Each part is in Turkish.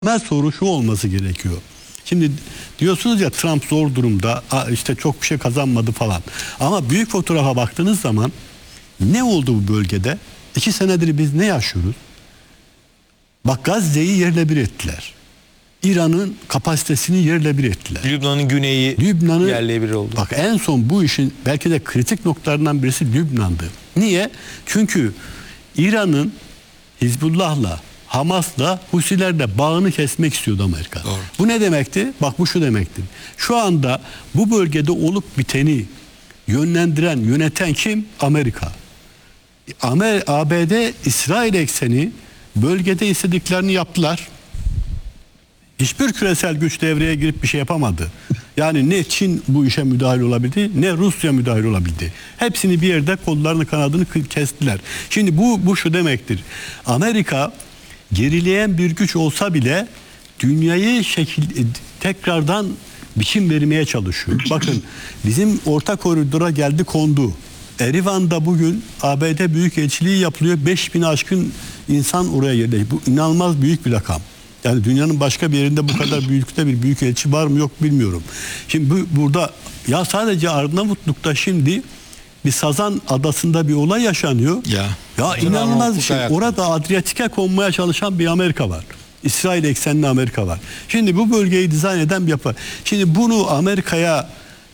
temel soru şu olması gerekiyor. Şimdi diyorsunuz ya Trump zor durumda, işte çok bir şey kazanmadı falan. Ama büyük fotoğrafa baktığınız zaman ne oldu bu bölgede? 2 senedir biz ne yaşıyoruz? Bak, Gazze'yi yerle bir ettiler. İran'ın kapasitesini yerle bir ettiler. Lübnan'ın güneyi yerle bir oldu. Bak, en son bu işin belki de kritik noktalarından birisi Lübnan'dı. Niye? Çünkü İran'ın Hizbullah'la, Hamas'la, Husilerle bağını kesmek istiyordu Amerika. Doğru. Bu ne demekti? Bak, bu şu demektir. Şu anda bu bölgede olup biteni yönlendiren, yöneten kim? Amerika. ABD, İsrail ekseni bölgede istediklerini yaptılar. Hiçbir küresel güç devreye girip bir şey yapamadı. Yani ne Çin bu işe müdahil olabildi, ne Rusya müdahil olabildi. Hepsini bir yerde kollarını kanadını kestiler. Şimdi bu şu demektir. Amerika gerileyen bir güç olsa bile dünyayı tekrardan biçim vermeye çalışıyor. Bakın, bizim orta koridora geldi, kondu. Erivan'da bugün ABD Büyükelçiliği yapılıyor. 5000'i aşkın insan oraya yerleşti. Bu inanılmaz büyük bir rakam. Yani dünyanın başka bir yerinde bu kadar büyüklükte bir büyükelçi var mı yok bilmiyorum. Şimdi burada ya sadece Arnavutluk'ta şimdi bir Sazan Adası'nda bir olay yaşanıyor. Ya inanılmaz bir şey. Orada Adriyatik'e konmaya çalışan bir Amerika var. İsrail eksenli Amerika var. Şimdi bu bölgeyi dizayn eden bir yapı. Şimdi bunu Amerika'ya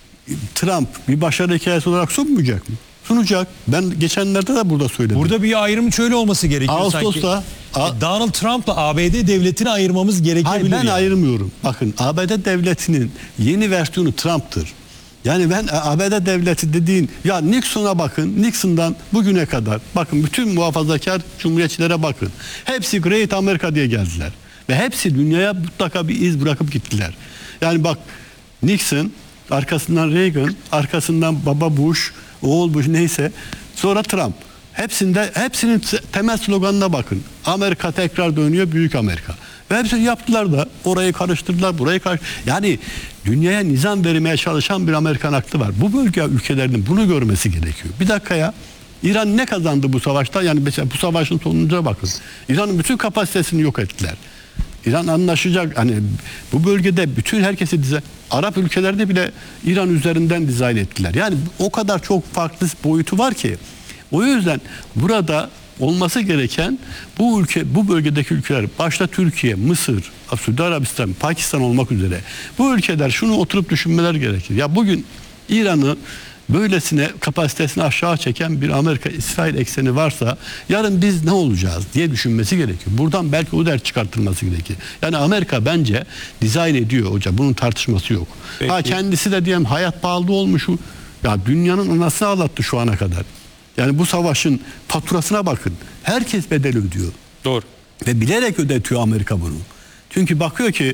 Trump bir başarı hikayesi olarak sunmayacak mı? Sunacak. Ben geçenlerde de burada söyledim. Burada bir ayrım şöyle olması gerekiyor Ağustos'ta, sanki. Donald Trump'la ABD devletini ayırmamız gerekebilir. Hayır, ben ayırmıyorum. Bakın, ABD devletinin yeni versiyonu Trump'tır. Yani ben ABD devleti dediğin, ya Nixon'a bakın, Nixon'dan bugüne kadar bakın, bütün muhafazakar cumhuriyetçilere bakın. Hepsi Great America diye geldiler. Ve hepsi dünyaya mutlaka bir iz bırakıp gittiler. Yani bak, Nixon, arkasından Reagan, arkasından baba Bush, oğul Bush, neyse, sonra Trump. Hepsinin temel sloganına bakın. Amerika tekrar dönüyor, büyük Amerika. Ve hepsini yaptılar da orayı karıştırdılar, burayı karıştırdılar. Yani dünyaya nizam vermeye çalışan bir Amerikan aklı var. Bu bölge ülkelerinin bunu görmesi gerekiyor. Bir dakika ya. İran ne kazandı bu savaşta? Yani mesela bu savaşın sonucuna bakın. İran'ın bütün kapasitesini yok ettiler. İran anlaşacak. Hani bu bölgede bütün herkesi Arap ülkelerde bile İran üzerinden dizayn ettiler. Yani o kadar çok farklı boyutu var ki. O yüzden burada olması gereken bu bölgedeki ülkeler, başta Türkiye, Mısır, Suudi Arabistan, Pakistan olmak üzere bu ülkeler şunu oturup düşünmeler gerekir. Ya bugün İran'ı böylesine kapasitesini aşağı çeken bir Amerika-İsrail ekseni varsa yarın biz ne olacağız diye düşünmesi gerekiyor. Buradan belki o ders çıkartılması gerekir. Yani Amerika bence dizayn ediyor hocam. Bunun tartışması yok. Peki. Kendisi de diyelim hayat pahalı olmuş. Ya dünyanın anasını ağlattı şu ana kadar. Yani bu savaşın faturasına bakın. Herkes bedel ödüyor. Doğru. Ve bilerek ödetiyor Amerika bunu. Çünkü bakıyor ki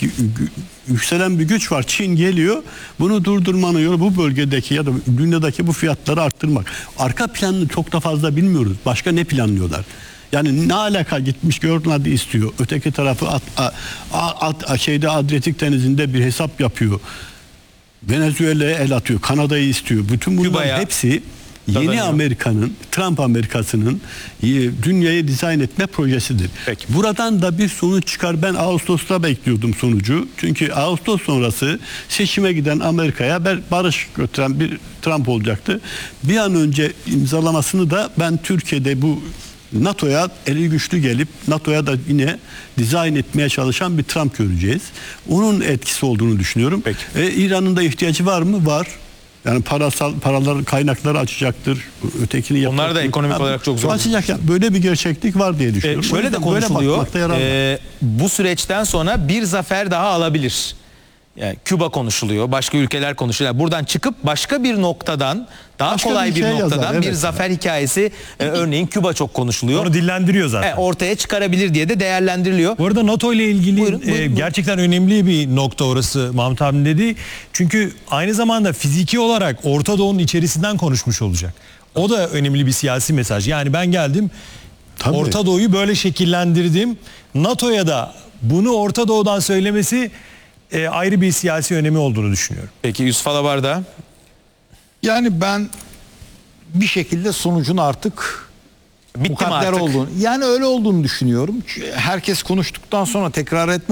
yükselen bir güç var. Çin geliyor. Bunu durdurmanın yolu bu bölgedeki ya da dünyadaki bu fiyatları arttırmak. Arka planını çok da fazla bilmiyoruz. Başka ne planlıyorlar? Yani ne alaka, gitmiş Grönland'ı istiyor. Öteki tarafı Adriyatik Denizi'nde bir hesap yapıyor. Venezuela'ya el atıyor. Kanada'yı istiyor. Bütün bunların hepsi yeni Amerika'nın, Trump Amerikası'nın dünyayı dizayn etme projesidir. Peki. Buradan da bir sonuç çıkar. Ben Ağustos'ta bekliyordum sonucu. Çünkü Ağustos sonrası seçime giden Amerika'ya barış götüren bir Trump olacaktı. Bir an önce imzalamasını da ben Türkiye'de bu NATO'ya eli güçlü gelip NATO'ya da yine dizayn etmeye çalışan bir Trump göreceğiz. Onun etkisi olduğunu düşünüyorum. İran'ın da ihtiyacı var mı? Var. Yani paralar, kaynakları açacaktır. Ötekini yapacaktır. Onlar da ekonomik olarak çok zor. Açacak. Yani böyle bir gerçeklik var diye düşünüyorum. Şöyle de konuşuluyor. Bu süreçten sonra bir zafer daha alabilir. Yani Küba konuşuluyor, başka ülkeler konuşuluyor. Buradan çıkıp başka bir noktadan, daha kolay bir noktadan bir zafer hikayesi, örneğin Küba çok konuşuluyor. Onu dillendiriyor zaten. Ortaya çıkarabilir diye de değerlendiriliyor. Bu arada NATO ile ilgili buyurun. gerçekten önemli bir nokta orası Mahmut abim dedi. Çünkü aynı zamanda fiziki olarak Orta Doğu'nun içerisinden konuşmuş olacak. O da önemli bir siyasi mesaj. Yani ben geldim, Orta Doğu'yu böyle şekillendirdim. NATO'ya da bunu Orta Doğu'dan söylemesi ayrı bir siyasi önemi olduğunu düşünüyorum. Peki Yusuf Alabar'da? Yani ben bir şekilde sonucun artık Bitti mi mukadder artık? olduğunu. Yani öyle olduğunu düşünüyorum. Herkes konuştuktan sonra tekrar etmem